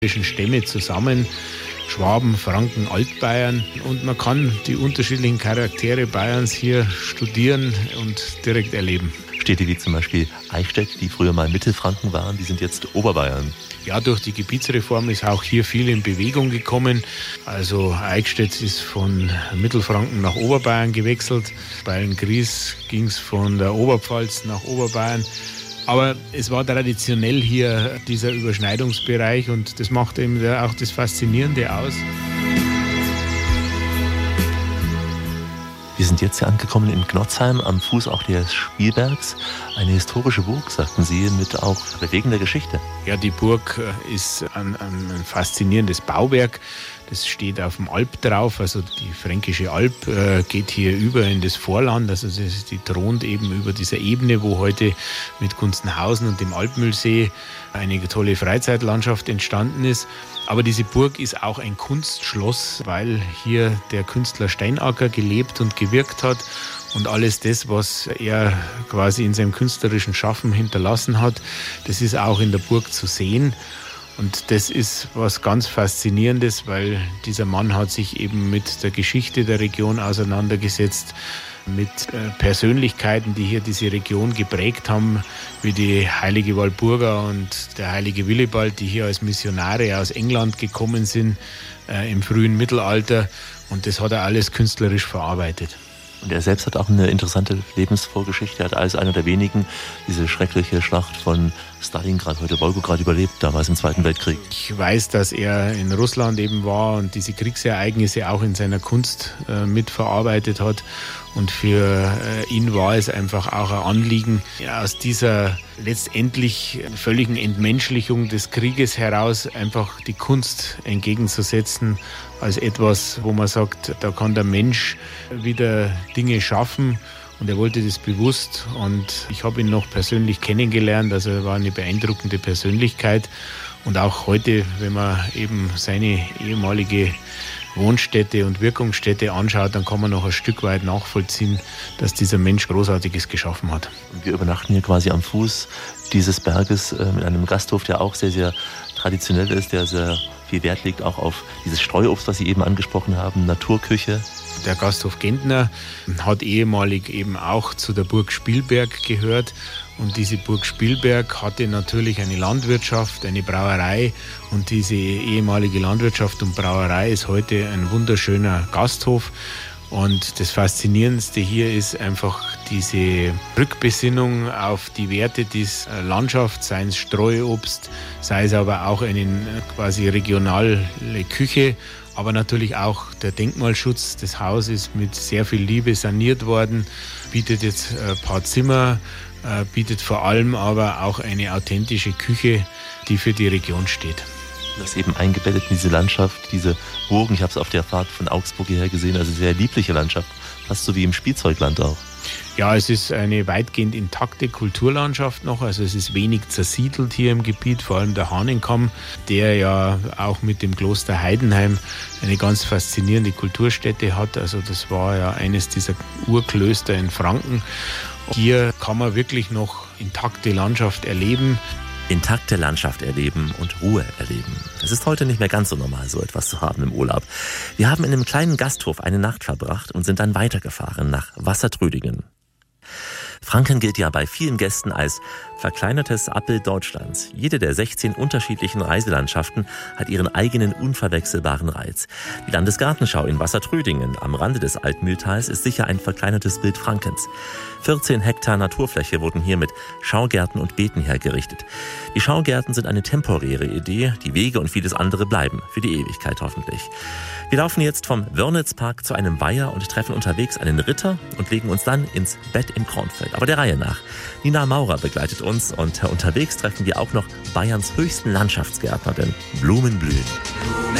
Stämme zusammen, Schwaben, Franken, Altbayern, und man kann die unterschiedlichen Charaktere Bayerns hier studieren und direkt erleben. Städte wie zum Beispiel Eichstätt, die früher mal Mittelfranken waren, die sind jetzt Oberbayern. Ja, durch die Gebietsreform ist auch hier viel in Bewegung gekommen. Also Eichstätt ist von Mittelfranken nach Oberbayern gewechselt. Beilngries ging es von der Oberpfalz nach Oberbayern. Aber es war traditionell hier dieser Überschneidungsbereich, und das macht eben auch das Faszinierende aus. Wir sind jetzt hier angekommen in Gnotzheim, am Fuß auch des Spielbergs. Eine historische Burg, sagten Sie, mit auch bewegender Geschichte. Ja, die Burg ist ein faszinierendes Bauwerk. Das steht auf dem Alp drauf, also die Fränkische Alb geht hier über in das Vorland, also die thront eben über dieser Ebene, wo heute mit Gunzenhausen und dem Alpmühlsee eine tolle Freizeitlandschaft entstanden ist. Aber diese Burg ist auch ein Kunstschloss, weil hier der Künstler Steinacker gelebt und gewirkt hat. Und alles das, was er quasi in seinem künstlerischen Schaffen hinterlassen hat, das ist auch in der Burg zu sehen. Und das ist was ganz Faszinierendes, weil dieser Mann hat sich eben mit der Geschichte der Region auseinandergesetzt, mit Persönlichkeiten, die hier diese Region geprägt haben, wie die heilige Walburga und der heilige Willibald, die hier als Missionare aus England gekommen sind im frühen Mittelalter. Und das hat er alles künstlerisch verarbeitet. Und er selbst hat auch eine interessante Lebensvorgeschichte. Er hat als einer der wenigen diese schreckliche Schlacht von Stalingrad, heute Wolgograd, überlebt, damals im Zweiten Weltkrieg. Ich weiß, dass er in Russland eben war und diese Kriegsereignisse auch in seiner Kunst mitverarbeitet hat. Und für ihn war es einfach auch ein Anliegen, aus dieser letztendlich völligen Entmenschlichung des Krieges heraus einfach die Kunst entgegenzusetzen als etwas, wo man sagt, da kann der Mensch wieder Dinge schaffen. Und er wollte das bewusst, und ich habe ihn noch persönlich kennengelernt, also er war eine beeindruckende Persönlichkeit. Und auch heute, wenn man eben seine ehemalige Wohnstätte und Wirkungsstätte anschaut, dann kann man noch ein Stück weit nachvollziehen, dass dieser Mensch Großartiges geschaffen hat. Wir übernachten hier quasi am Fuß dieses Berges mit einem Gasthof, der auch sehr, sehr traditionell ist, der sehr viel Wert legt auch auf dieses Streuobst, was Sie eben angesprochen haben, Naturküche. Der Gasthof Gentner hat ehemalig eben auch zu der Burg Spielberg gehört. Und diese Burg Spielberg hatte natürlich eine Landwirtschaft, eine Brauerei. Und diese ehemalige Landwirtschaft und Brauerei ist heute ein wunderschöner Gasthof. Und das Faszinierendste hier ist einfach diese Rückbesinnung auf die Werte des Landschaft, sei es Streuobst, sei es aber auch eine quasi regionale Küche. Aber natürlich auch der Denkmalschutz des Hauses mit sehr viel Liebe saniert worden, bietet jetzt ein paar Zimmer, bietet vor allem aber auch eine authentische Küche, die für die Region steht. Das eben eingebettet in diese Landschaft, diese Burgen. Ich habe es auf der Fahrt von Augsburg hierher gesehen, also sehr liebliche Landschaft, fast so wie im Spielzeugland auch. Ja, es ist eine weitgehend intakte Kulturlandschaft noch, also es ist wenig zersiedelt hier im Gebiet, vor allem der Hahnenkamm, der ja auch mit dem Kloster Heidenheim eine ganz faszinierende Kulturstätte hat. Also das war ja eines dieser Urklöster in Franken. Hier kann man wirklich noch intakte Landschaft erleben. Intakte Landschaft erleben und Ruhe erleben. Es ist heute nicht mehr ganz so normal, so etwas zu haben im Urlaub. Wir haben in einem kleinen Gasthof eine Nacht verbracht und sind dann weitergefahren nach Wassertrödingen. Franken gilt ja bei vielen Gästen als verkleinertes Abbild Deutschlands. Jede der 16 unterschiedlichen Reiselandschaften hat ihren eigenen unverwechselbaren Reiz. Die Landesgartenschau in Wassertrödingen am Rande des Altmühltals ist sicher ein verkleinertes Bild Frankens. 14 Hektar Naturfläche wurden hier mit Schaugärten und Beeten hergerichtet. Die Schaugärten sind eine temporäre Idee, die Wege und vieles andere bleiben, für die Ewigkeit hoffentlich. Wir laufen jetzt vom Wörnitzpark zu einem Weiher und treffen unterwegs einen Ritter und legen uns dann ins Bett im Kornfeld. Aber der Reihe nach. Nina Maurer begleitet uns und unterwegs treffen wir auch noch Bayerns höchsten Landschaftsgärtner, denn Blumen blühen.